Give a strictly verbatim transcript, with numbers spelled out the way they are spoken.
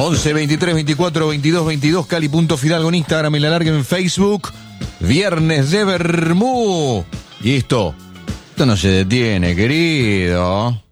once, veintitrés, veinticuatro, veintidós, veintidós, Cali.Fidalgo en Instagram y La Larga en Facebook. Viernes de Bermú. Y esto, esto no se detiene, querido.